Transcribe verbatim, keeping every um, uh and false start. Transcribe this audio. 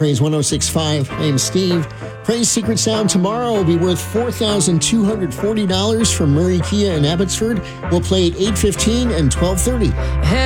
Praise one oh six point five. I am Steve. Praise Secret Sound tomorrow will be worth four thousand two hundred forty dollars from Murray Kia in Abbotsford. We'll play at eight fifteen and twelve thirty.